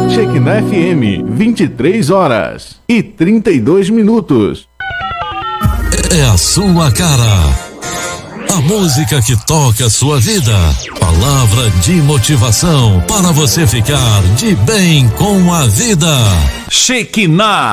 Shekinah FM, 23h32. É a sua cara. A música que toca a sua vida. Palavra de motivação para você ficar de bem com a vida. Shekinah.